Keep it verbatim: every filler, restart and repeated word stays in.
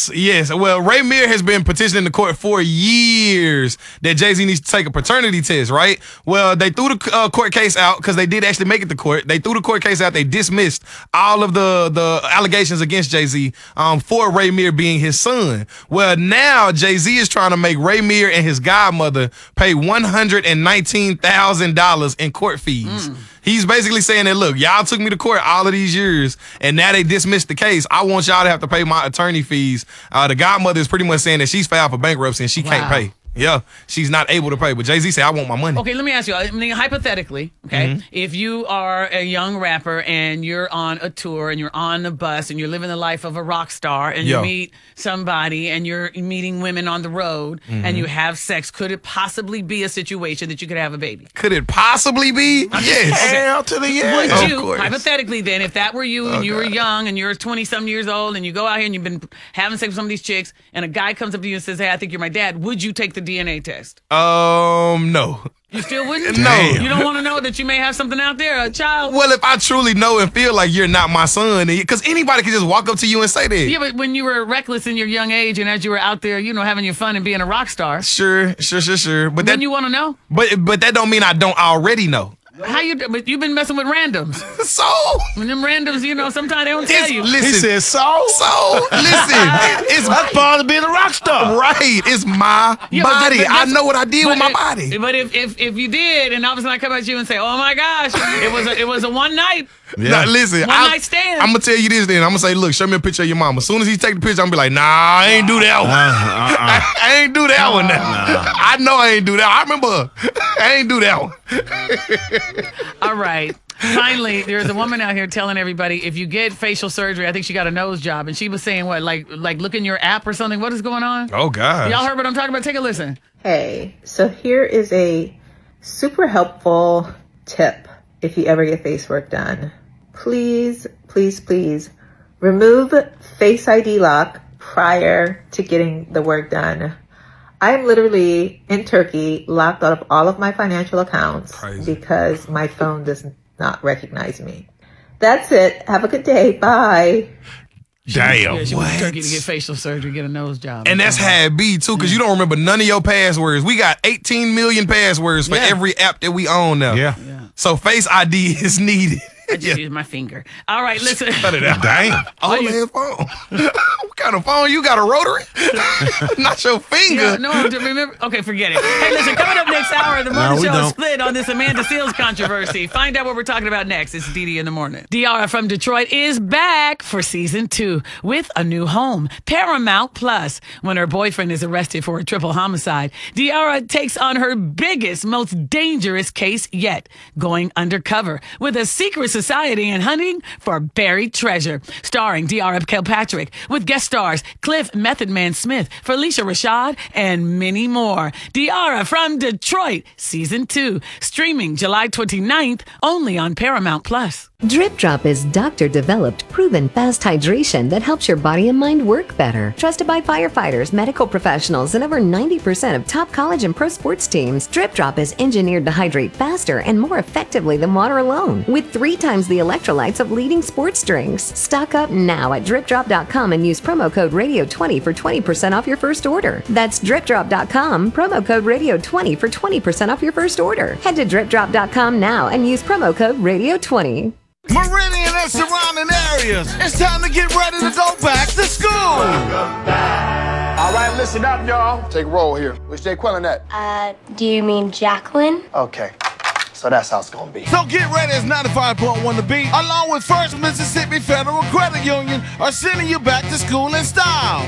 Yes, yes. Well, Ray Mir has been petitioning the court for years that Jay-Z needs to take a paternity test, right? Well, they threw the uh, court case out because they did actually make it to court. They threw the court case out. They dismissed all of the, the allegations against Jay-Z um, for Ray Mir being his son. Well, now Jay-Z is trying to make Ray Mir and his godmother pay one hundred nineteen thousand dollars in court fees. Mm. He's basically saying that, look, y'all took me to court all of these years, and now they dismissed the case. I want y'all to have to pay my attorney fees. Uh, the godmother is pretty much saying that she's filed for bankruptcy and she wow. can't pay. Yeah, she's not able to pay. But Jay-Z said, I want my money. Okay, let me ask you. I mean, hypothetically, okay, mm-hmm. if you are a young rapper and you're on a tour and you're on the bus and you're living the life of a rock star and Yo. you meet somebody and you're meeting women on the road mm-hmm. and you have sex, could it possibly be a situation that you could have a baby? Could it possibly be? Yes. Hell to the yes. Would you, hypothetically then, if that were you and oh, you God. were young and you're twenty-some years old and you go out here and you've been having sex with some of these chicks and a guy comes up to you and says, hey, I think you're my dad, would you take the D N A test? Um, no. You still wouldn't? No. You don't want to know that you may have something out there, a child? Well, if I truly know and feel like you're not my son, because anybody can just walk up to you and say that. Yeah, but when you were reckless in your young age and as you were out there, you know, having your fun and being a rock star. Sure, sure, sure, sure. But then that, you want to know? But but that don't mean I don't already know. How you? But you've been messing with randoms. So when them randoms, you know, sometimes they don't tell you. Listen, he says so. So listen, it's that's part of being a rock star, right? It's my yeah, body. But, but I know what I did with my if, body. But if if if you did, and all of a sudden I come at you and say, "Oh my gosh, it was a, it was a one night." Yeah. Now, listen, one I, night stand. I'm gonna tell you this. Then I'm gonna say, look, show me a picture of your mama. As soon as he take the picture, I'm gonna be like, nah, I ain't do that one. Uh, uh, uh. I, I ain't do that uh, one. Now. Nah. I know I ain't do that. I remember. I ain't do that one. All right. Finally, there's a woman out here telling everybody if you get facial surgery, I think she got a nose job, and she was saying what, like, like look in your app or something. What is going on? Oh God! Y'all heard what I'm talking about? Take a listen. Hey, so here is a super helpful tip if you ever get face work done. Please, please, please remove Face I D lock prior to getting the work done. I'm literally in Turkey, locked out of all of my financial accounts Crazy. because my phone does not recognize me. That's it. Have a good day. Bye. Damn. Yeah, she went to Turkey to get facial surgery, get a nose job. And that's how it be, too, because yeah. you don't remember none of your passwords. We got eighteen million passwords for yeah. every app that we own now. Yeah. yeah. So Face I D is needed. I just yeah. used my finger. All right, listen. Cut it out. Damn. Oh, man, phone. What kind of phone? You got a rotary? Not your finger. Yeah, no, remember. Okay, forget it. Hey, listen, coming up next hour, the morning no, show don't. is split on this Amanda Seales controversy. Find out what we're talking about next. It's D D in the morning. Diarra from Detroit is back for season two with a new home, Paramount Plus. When her boyfriend is arrested for a triple homicide, Diarra takes on her biggest, most dangerous case yet, going undercover with a secret society and hunting for buried treasure. Starring Diarra Kilpatrick with guest stars Cliff Method Man Smith, Felicia Rashad, and many more. Diarra from Detroit, season two, streaming July twenty-ninth, only on Paramount Plus. Drip Drop is doctor-developed, proven fast hydration that helps your body and mind work better. Trusted by firefighters, medical professionals, and over ninety percent of top college and pro sports teams, Drip Drop is engineered to hydrate faster and more effectively than water alone, with three times the electrolytes of leading sports drinks. Stock up now at drip drop dot com and use promo code radio twenty for twenty percent off your first order. That's drip drop dot com, promo code radio twenty for twenty percent off your first order. Head to drip drop dot com now and use promo code radio twenty. Meridian and surrounding areas, it's time to get ready to go back to school. All right, listen up, y'all. Take a roll here. Where's Jaqueline at? Uh, do you mean Jacqueline? Okay, so that's how it's gonna be. So get ready, it's ninety-five point one The Beat, along with First Mississippi Federal Credit Union, are sending you back to school in style.